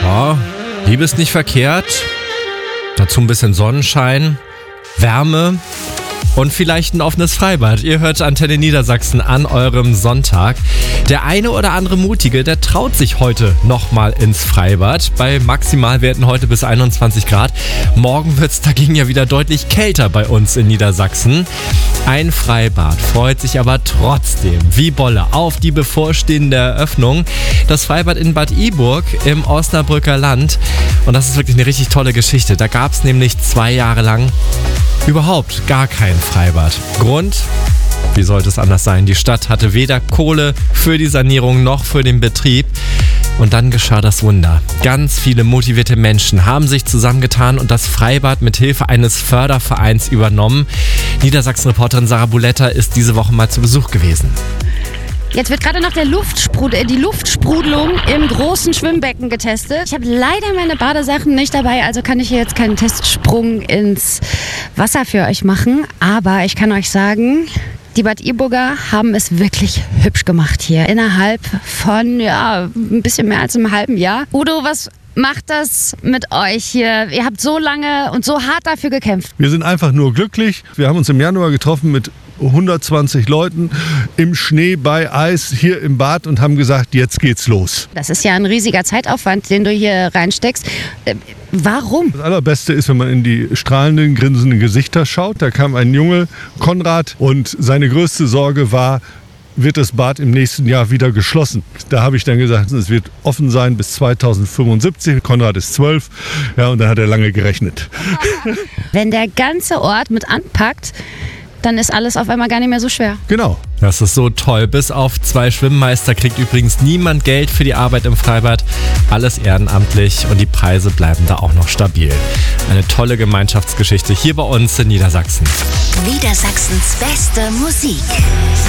Ja, Liebe ist nicht verkehrt. Dazu ein bisschen Sonnenschein, Wärme und vielleicht ein offenes Freibad. Ihr hört Antenne Niedersachsen an eurem Sonntag. Der eine oder andere Mutige, der traut sich heute nochmal ins Freibad. Bei Maximalwerten heute bis 21 Grad. Morgen wird es dagegen ja wieder deutlich kälter bei uns in Niedersachsen. Ein Freibad freut sich aber trotzdem wie Bolle auf die bevorstehende Eröffnung. Das Freibad in Bad Iburg im Osnabrücker Land. Und das ist wirklich eine richtig tolle Geschichte. Da gab es nämlich 2 Jahre lang überhaupt gar kein Freibad. Grund? Wie sollte es anders sein? Die Stadt hatte weder Kohle für die Sanierung noch für den Betrieb. Und dann geschah das Wunder. Ganz viele motivierte Menschen haben sich zusammengetan und das Freibad mit Hilfe eines Fördervereins übernommen. Niedersachsen-Reporterin Sarah Buletta ist diese Woche mal zu Besuch gewesen. Jetzt wird gerade noch die Luftsprudelung im großen Schwimmbecken getestet. Ich habe leider meine Badesachen nicht dabei, also kann ich hier jetzt keinen Testsprung ins Wasser für euch machen. Aber ich kann euch sagen, die Bad Iburger haben es wirklich hübsch gemacht hier. Innerhalb von ein bisschen mehr als einem halben Jahr. Udo, was macht das mit euch hier? Ihr habt so lange und so hart dafür gekämpft. Wir sind einfach nur glücklich. Wir haben uns im Januar getroffen mit 120 Leuten im Schnee bei Eis hier im Bad und haben gesagt, jetzt geht's los. Das ist ja ein riesiger Zeitaufwand, den du hier reinsteckst. Warum? Das Allerbeste ist, wenn man in die strahlenden, grinsenden Gesichter schaut. Da kam ein Junge, Konrad, und seine größte Sorge war, wird das Bad im nächsten Jahr wieder geschlossen. Da habe ich dann gesagt, es wird offen sein bis 2075. Konrad ist 12, ja, und dann hat er lange gerechnet. Wenn der ganze Ort mit anpackt, dann ist alles auf einmal gar nicht mehr so schwer. Genau. Das ist so toll. Bis auf 2 Schwimmmeister kriegt übrigens niemand Geld für die Arbeit im Freibad. Alles ehrenamtlich und die Preise bleiben da auch noch stabil. Eine tolle Gemeinschaftsgeschichte hier bei uns in Niedersachsen. Niedersachsens beste Musik.